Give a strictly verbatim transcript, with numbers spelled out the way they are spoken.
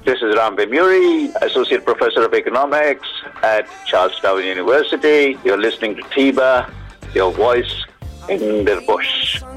This is Rambe Muri, Associate Professor of Economics at Charlestown University. You're listening to Tiba, your voice in the bush.